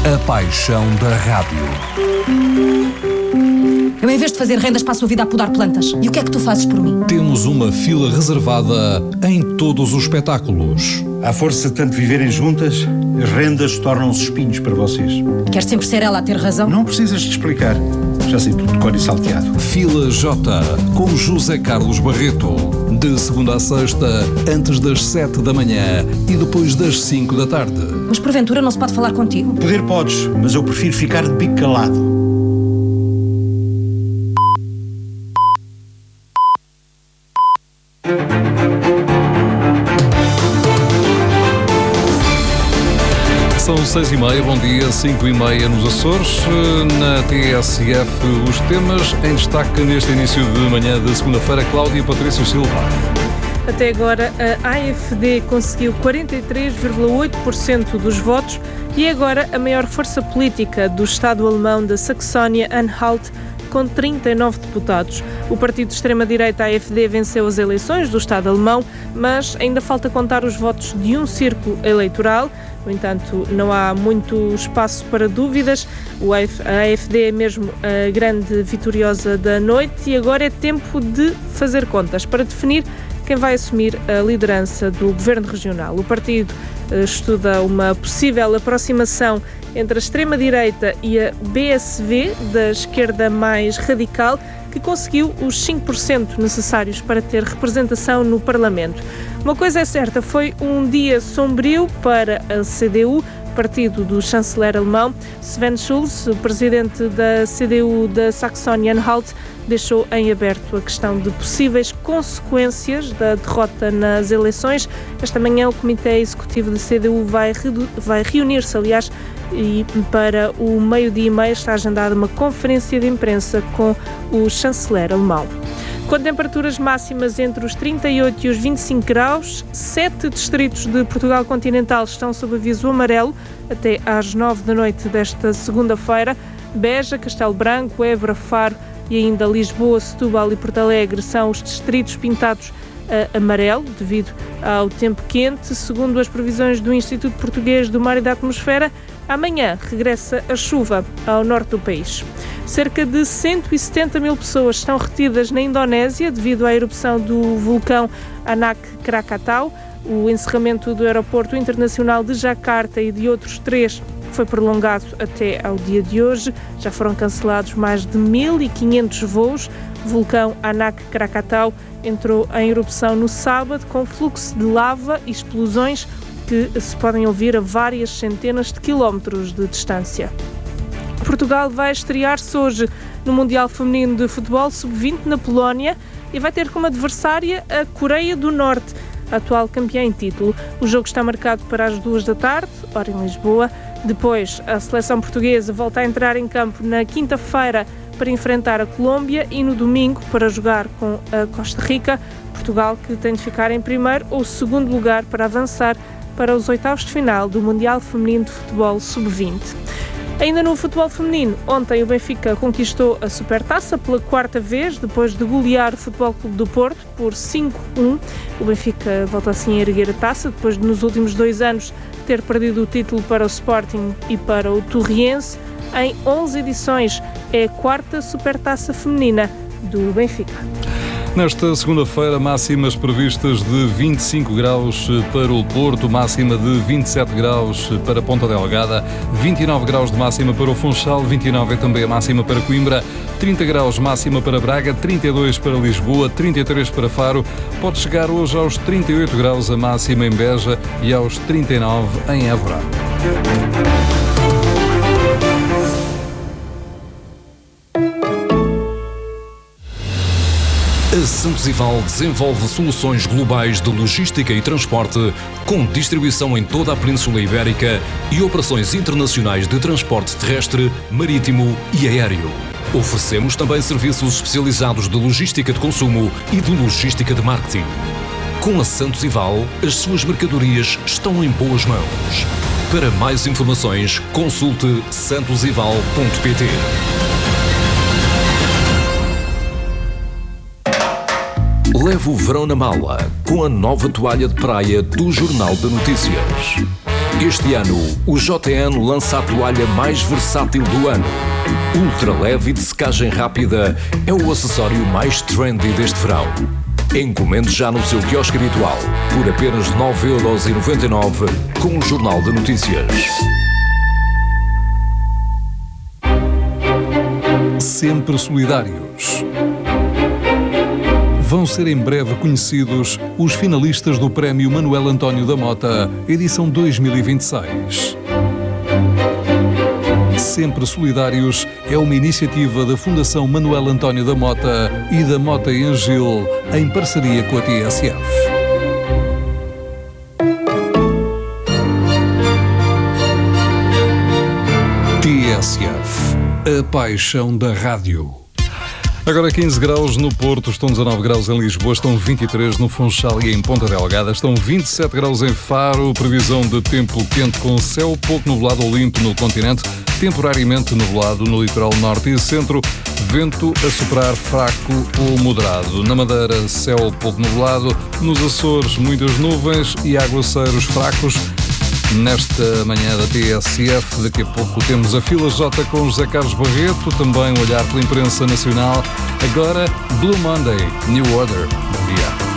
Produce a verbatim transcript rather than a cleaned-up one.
A paixão da rádio. Eu, em vez de fazer rendas, passo a vida a podar plantas. E o que é que tu fazes por mim? Temos uma fila reservada em todos os espetáculos. À força de tanto viverem juntas, as rendas tornam-se espinhos para vocês. Queres sempre ser ela a ter razão? Não precisas de explicar. Já sei tudo de cor e salteado. Fila J, com José Carlos Barreto. De segunda a sexta, antes das sete da manhã e depois das cinco da tarde. Mas porventura não se pode falar contigo? Poder podes, mas eu prefiro ficar de bico calado. São seis e meia, bom dia, cinco e meia nos Açores. Na T S F, os temas em destaque neste início de manhã de segunda-feira. Cláudia Patrício Silva. Até agora, a A F D conseguiu quarenta e três vírgula oito por cento dos votos e é agora a maior força política do Estado alemão da Saxónia-Anhalt, com trinta e nove deputados. O partido de extrema-direita, A F D, venceu as eleições do Estado alemão, mas ainda falta contar os votos de um círculo eleitoral. No entanto, não há muito espaço para dúvidas. A A F D é mesmo a grande vitoriosa da noite e agora é tempo de fazer contas para definir quem vai assumir a liderança do governo regional. O partido estuda uma possível aproximação entre a extrema-direita e a B S V, da esquerda mais radical, que conseguiu os cinco por cento necessários para ter representação no Parlamento. Uma coisa é certa, foi um dia sombrio para a C D U, partido do chanceler alemão. Sven Schulz, o presidente da C D U da Saxónia-Anhalt, deixou em aberto a questão de possíveis consequências da derrota nas eleições. Esta manhã o Comitê Executivo da C D U vai, vai reunir-se, aliás, e para o meio-dia e meia está agendada uma conferência de imprensa com o chanceler alemão. Com temperaturas máximas entre os trinta e oito e os vinte e cinco graus, sete distritos de Portugal continental estão sob aviso amarelo até às nove da noite desta segunda-feira. Beja, Castelo Branco, Évora, Faro e ainda Lisboa, Setúbal e Porto Alegre são os distritos pintados a amarelo devido ao tempo quente. Segundo as previsões do Instituto Português do Mar e da Atmosfera, amanhã regressa a chuva ao norte do país. Cerca de cento e setenta mil pessoas estão retidas na Indonésia devido à erupção do vulcão Anak Krakatau. O encerramento do aeroporto internacional de Jakarta e de outros três foi prolongado até ao dia de hoje. Já foram cancelados mais de mil e quinhentos voos. O vulcão Anak Krakatau entrou em erupção no sábado com fluxo de lava e explosões que se podem ouvir a várias centenas de quilómetros de distância. Portugal vai estrear-se hoje no Mundial Feminino de Futebol sub vinte na Polónia e vai ter como adversária a Coreia do Norte, a atual campeã em título. O jogo está marcado para as duas da tarde, hora em Lisboa. Depois, a seleção portuguesa volta a entrar em campo na quinta-feira para enfrentar a Colômbia e no domingo para jogar com a Costa Rica. Portugal que tem de ficar em primeiro ou segundo lugar para avançar para os oitavos de final do Mundial Feminino de Futebol sub vinte. Ainda no futebol feminino, ontem o Benfica conquistou a Supertaça pela quarta vez, depois de golear o Futebol Clube do Porto por cinco a um. O Benfica volta assim a erguer a taça, depois de nos últimos dois anos ter perdido o título para o Sporting e para o Torriense. Em onze edições, é a quarta Supertaça feminina do Benfica. Nesta segunda-feira, máximas previstas de vinte e cinco graus para o Porto, máxima de vinte e sete graus para Ponta Delgada, vinte e nove graus de máxima para o Funchal, vinte e nove é também a máxima para Coimbra, trinta graus máxima para Braga, trinta e dois para Lisboa, trinta e três para Faro. Pode chegar hoje aos trinta e oito graus a máxima em Beja e aos trinta e nove em Évora. A Santos Ival desenvolve soluções globais de logística e transporte, com distribuição em toda a Península Ibérica e operações internacionais de transporte terrestre, marítimo e aéreo. Oferecemos também serviços especializados de logística de consumo e de logística de marketing. Com a Santos Ival, as suas mercadorias estão em boas mãos. Para mais informações, consulte santos ival ponto pt. Leve o verão na mala com a nova toalha de praia do Jornal de Notícias. Este ano, o J N lança a toalha mais versátil do ano. Ultra leve e de secagem rápida é o acessório mais trendy deste verão. Encomende já no seu quiosque habitual por apenas nove euros e noventa e nove com o Jornal de Notícias. Sempre solidários. Vão ser em breve conhecidos os finalistas do Prémio Manuel António da Mota, edição dois mil e vinte e seis. Sempre Solidários é uma iniciativa da Fundação Manuel António da Mota e da Mota e Angil, em parceria com a T S F. T S F, a paixão da rádio. Agora quinze graus no Porto, estão dezanove graus em Lisboa, estão vinte e três no Funchal e em Ponta Delgada, estão vinte e sete graus em Faro, previsão de tempo quente com céu pouco nublado ou limpo no continente, temporariamente nublado no litoral norte e centro, vento a soprar fraco ou moderado. Na Madeira, céu pouco nublado, nos Açores, muitas nuvens e aguaceiros fracos. Nesta manhã da T S F, daqui a pouco temos a Fila J com José Carlos Barreto, também um olhar pela imprensa nacional. Agora, Blue Monday, New Order. Bom dia.